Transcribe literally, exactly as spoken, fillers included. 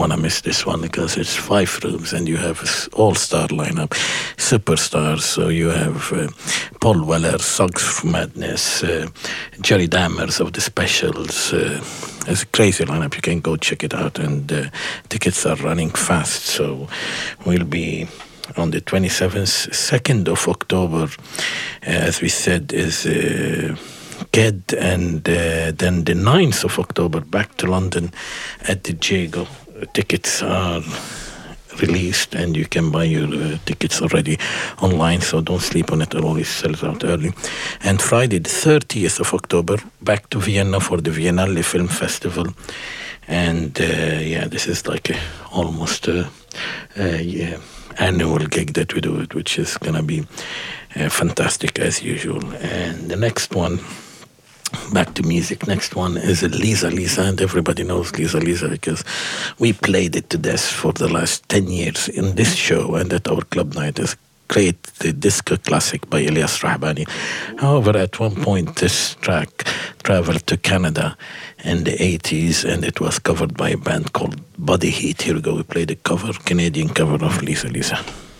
want to miss this one because it's five rooms and you have an all-star lineup, superstars. So you have uh, Paul Weller, Suggs from Madness, uh, Jerry Dammers of the Specials. Uh, it's a crazy lineup. You can go check it out, and uh, tickets are running fast. So we'll be on the twenty-seventh, second of October, uh, as we said, is uh, Ked, and uh, then the ninth of October, back to London at the Jago. Tickets are released, and you can buy your uh, tickets already online, so don't sleep on it. It always sells out early. And Friday, the thirtieth of October, back to Vienna for the Viennale Film Festival. And uh, yeah, this is like a, almost a, a yeah, annual gig that we do it, which is going to be uh, fantastic as usual. And the next one, back to music, next one is Lisa Lisa, and everybody knows Lisa Lisa because we played it to death for the last ten years in this show and at our club night. It's great, the disco classic by Elias Rahbani. However, at one point this track traveled to Canada in the eighties, and it was covered by a band called Body Heat. Here we go, we played a cover, Canadian cover of Lisa Lisa.